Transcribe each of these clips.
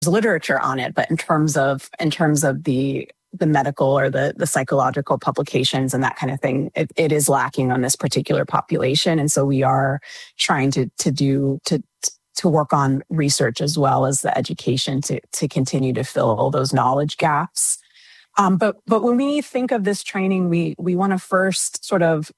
literature on it, but in terms of the medical or the psychological publications and that kind of thing, it is lacking on this particular population. And so we are trying to work on research as well as the education to continue to fill those knowledge gaps. But when we think of this training, we want to first sort of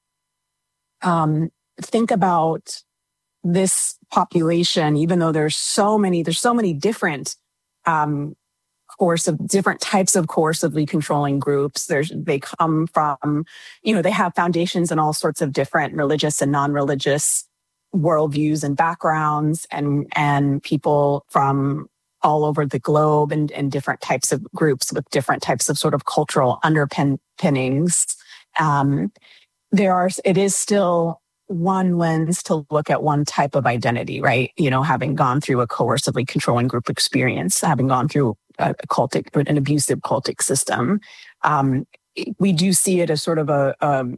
think about this population, even though there's so many different different types of coercively controlling groups. They come from, they have foundations in all sorts of different religious and non-religious worldviews and backgrounds, and people from all over the globe and different types of groups with different types of sort of cultural underpinnings. It is still one lens to look at one type of identity, right? Having gone through a coercively controlling group experience, having gone through an abusive cultic system, we do see it as sort of a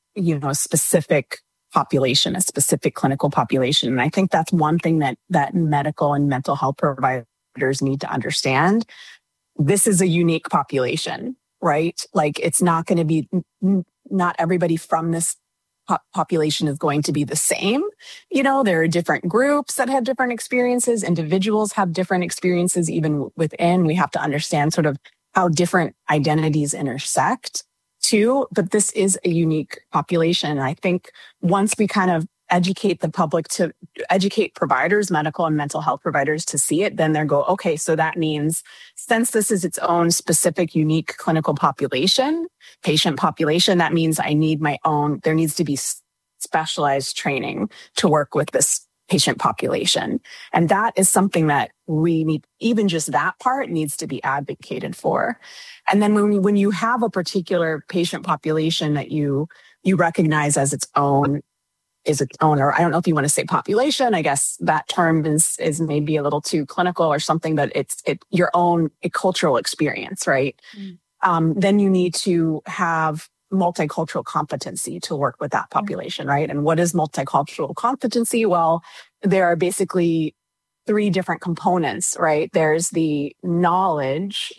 specific population, a specific clinical population. And I think that's one thing that medical and mental health providers need to understand. This is a unique population, right? Like, it's not going to be, not everybody from this population is going to be the same. There are different groups that have different experiences. Individuals have different experiences. Even within, we have to understand sort of how different identities intersect too. But this is a unique population. And I think once we kind of educate the public, to educate providers, medical and mental health providers to see it, then they'll go, okay, so that means since this is its own specific, unique clinical population, patient population, that means there needs to be specialized training to work with this patient population. And that is something that we need, even just that part needs to be advocated for. And then when you have a particular patient population that you recognize as its own, or I don't know if you want to say population, I guess that term is maybe a little too clinical or something, but it's your own cultural experience, right? Then you need to have multicultural competency to work with that population, right? And what is multicultural competency? Well, there are basically 3 different components, right? There's the knowledge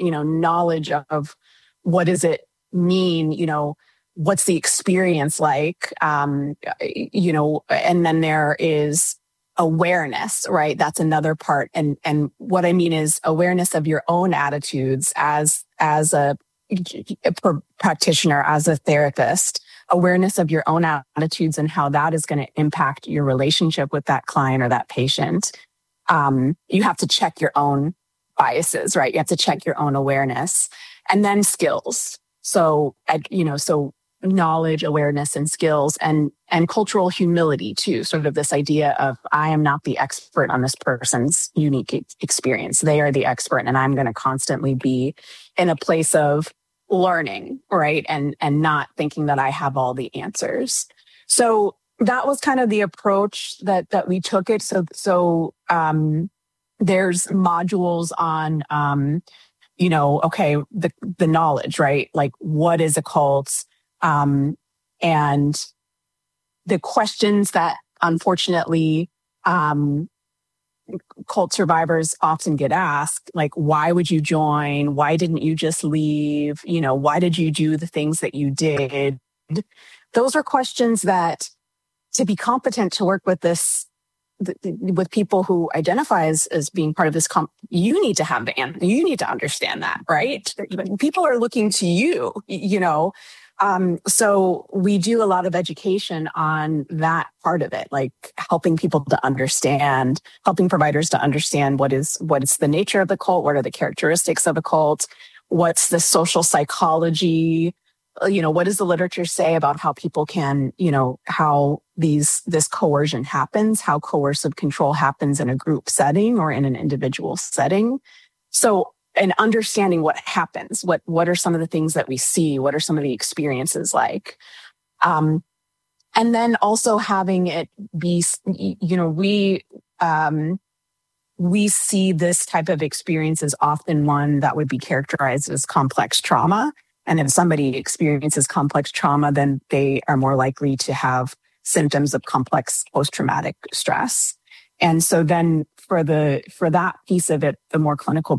of what does it mean, what's the experience like, and then there is awareness, right? That's another part. And what I mean is awareness of your own attitudes as a practitioner, as a therapist, awareness of your own attitudes and how that is going to impact your relationship with that client or that patient. You have to check your own biases, right? You have to check your own awareness, and then skills. So knowledge, awareness, and skills, and cultural humility too. Sort of this idea of, I am not the expert on this person's unique experience. They are the expert, and I'm going to constantly be in a place of learning, right? And not thinking that I have all the answers. So that was kind of the approach that we took it. So there's modules on, the knowledge, right? Like, what is a cult? And the questions that unfortunately cult survivors often get asked, like, why would you join? Why didn't you just leave? Why did you do the things that you did? Those are questions that, to be competent to work with this, with people who identify as being part of this, you need to have you need to understand that, right? People are looking to you, so we do a lot of education on that part of it, like helping people to understand, helping providers to understand what is the nature of the cult, what are the characteristics of a cult, what's the social psychology, what does the literature say about how people can, how this coercion happens, how coercive control happens in a group setting or in an individual setting. So, and understanding what happens, what are some of the things that we see, what are some of the experiences like, and then also having it be, we see this type of experience as often one that would be characterized as complex trauma. And if somebody experiences complex trauma, then they are more likely to have symptoms of complex post-traumatic stress. And so then for that piece of it, the more clinical